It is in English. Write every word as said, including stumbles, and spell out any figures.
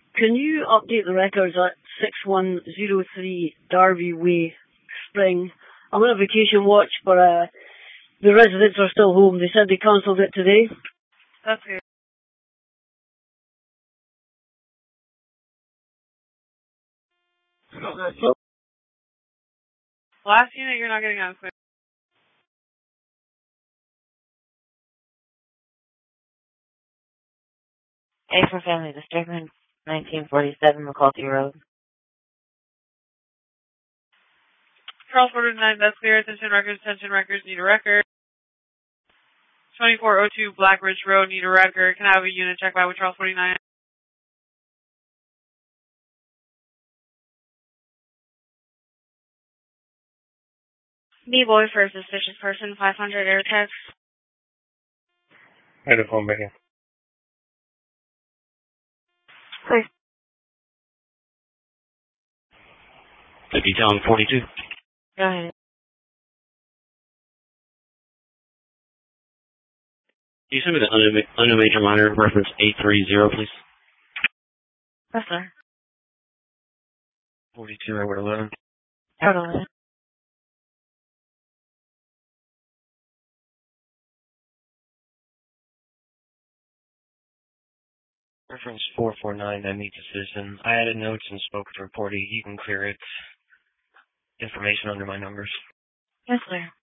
Can you update the records at six one zero three Darby Way, Spring? I'm on a vacation watch, but uh, the residents are still home. They said they cancelled it today. That's good. Last unit, you're not getting on quick. A for Family Disturbance, nineteen forty-seven McCulty Road. Charles forty-nine, that's clear. Attention records, attention records, need a record. twenty-four oh two Black Ridge Road, need a record. Can I have a unit check by with Charles forty-nine? B-boy for a suspicious person, five hundred air text. I have a phone back here. Please. Deputy Town forty-two. Go ahead. Can you send me the unknown major minor reference eight three zero, please? Yes, sir. forty-two, Route eleven. Totally. Reference four four nine, I meet the citizen. I added notes and spoke with reportee. You can clear it. Information under my numbers. Yes, sir.